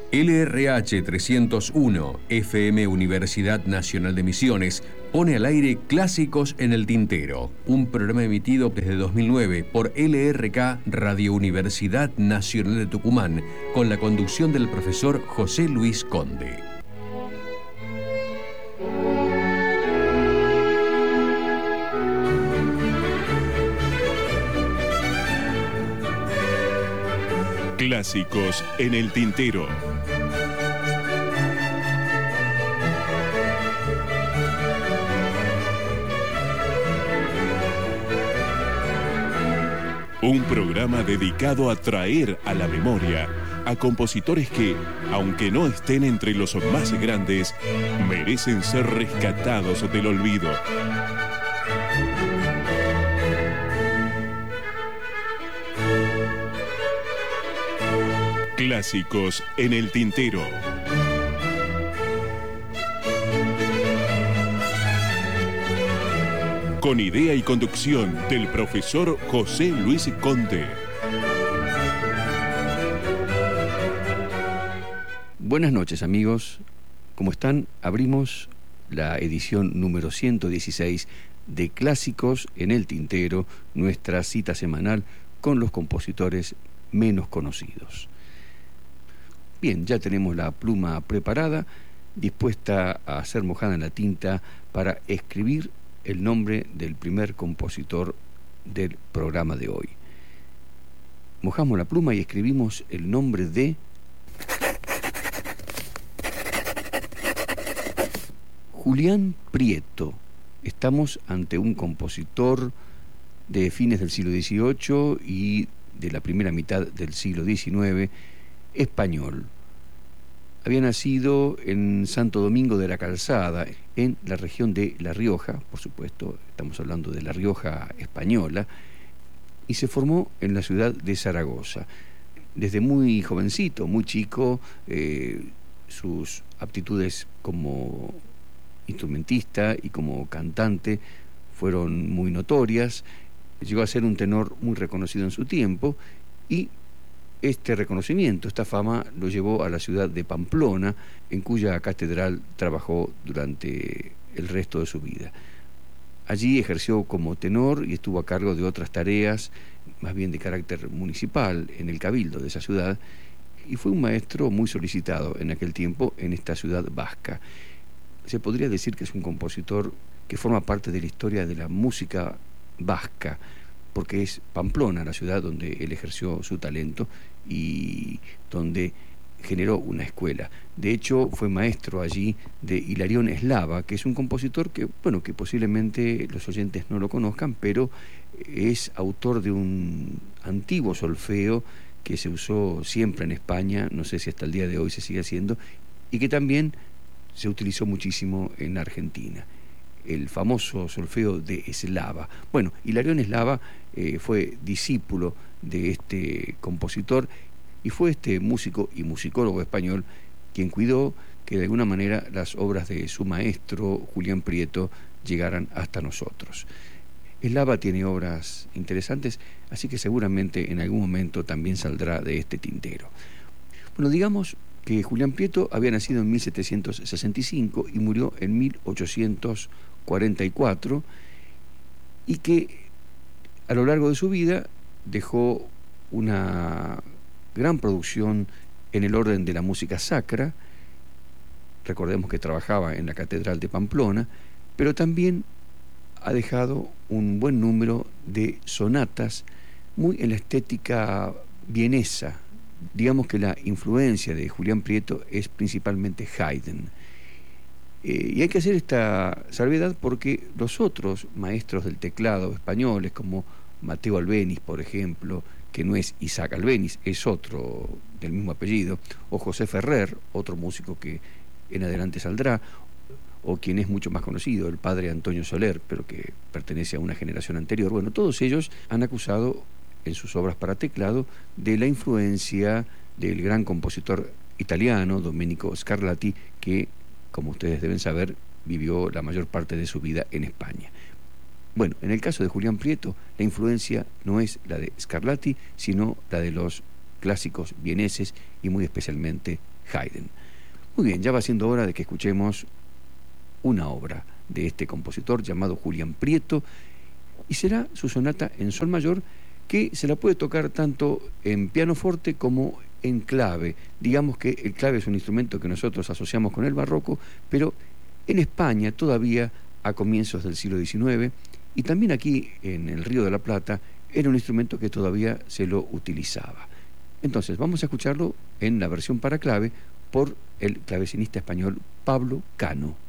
LRH 301, FM Universidad Nacional de Misiones, pone al aire Clásicos en el Tintero, un programa emitido desde 2009 por LRK Radio Universidad Nacional de Tucumán, con la conducción del profesor José Luis Conde. Clásicos en el Tintero. Un programa dedicado a traer a la memoria a compositores que, aunque no estén entre los más grandes, merecen ser rescatados del olvido. Clásicos en el Tintero. Con idea y conducción del profesor José Luis Conde. Buenas noches, amigos. ¿Cómo están? Abrimos la edición número 116 de Clásicos en el Tintero, nuestra cita semanal con los compositores menos conocidos. Bien, ya tenemos la pluma preparada, dispuesta a ser mojada en la tinta para escribir el nombre del primer compositor del programa de hoy. Mojamos la pluma y escribimos el nombre de Julián Prieto. Estamos ante un compositor de fines del siglo XVIII y de la primera mitad del siglo XIX, español. Había nacido en Santo Domingo de la Calzada, en la región de La Rioja, por supuesto, estamos hablando de La Rioja española, y se formó en la ciudad de Zaragoza. Desde muy jovencito, muy chico, sus aptitudes como instrumentista y como cantante fueron muy notorias. Llegó a ser un tenor muy reconocido en su tiempo y este reconocimiento, esta fama, lo llevó a la ciudad de Pamplona, en cuya catedral trabajó durante el resto de su vida. Allí ejerció como tenor y estuvo a cargo de otras tareas, más bien de carácter municipal, en el cabildo de esa ciudad, y fue un maestro muy solicitado en aquel tiempo en esta ciudad vasca. Se podría decir que es un compositor que forma parte de la historia de la música vasca, porque es Pamplona la ciudad donde él ejerció su talento y donde generó una escuela. De hecho, fue maestro allí de Hilarión Eslava, que es un compositor que posiblemente los oyentes no lo conozcan, pero es autor de un antiguo solfeo que se usó siempre en España, no sé si hasta el día de hoy se sigue haciendo, y que también se utilizó muchísimo en Argentina. El famoso solfeo de Eslava. Bueno, Hilarión Eslava fue discípulo de este compositor y fue este músico y musicólogo español quien cuidó que de alguna manera las obras de su maestro Julián Prieto llegaran hasta nosotros. Eslava tiene obras interesantes, así que seguramente en algún momento también saldrá de este tintero. Bueno, digamos que Julián Prieto había nacido en 1765 y murió en 1844, y que a lo largo de su vida dejó una gran producción en el orden de la música sacra. Recordemos que trabajaba en la Catedral de Pamplona, pero también ha dejado un buen número de sonatas muy en la estética vienesa. Digamos que la influencia de Julián Prieto es principalmente Haydn. Y hay que hacer esta salvedad porque los otros maestros del teclado españoles, como Mateo Albéniz, por ejemplo, que no es Isaac Albéniz, es otro del mismo apellido, o José Ferrer, otro músico que en adelante saldrá, o quien es mucho más conocido, el padre Antonio Soler, pero que pertenece a una generación anterior. Bueno, todos ellos han acusado en sus obras para teclado de la influencia del gran compositor italiano Domenico Scarlatti, que, como ustedes deben saber, vivió la mayor parte de su vida en España. Bueno, en el caso de Julián Prieto, la influencia no es la de Scarlatti, sino la de los clásicos vieneses y muy especialmente Haydn. Muy bien, ya va siendo hora de que escuchemos una obra de este compositor llamado Julián Prieto, y será su sonata en sol mayor, que se la puede tocar tanto en pianoforte como en clave. Digamos que el clave es un instrumento que nosotros asociamos con el barroco, pero en España todavía a comienzos del siglo XIX, y también aquí en el Río de la Plata, era un instrumento que todavía se lo utilizaba. Entonces vamos a escucharlo en la versión para clave por el clavecinista español Pablo Cano.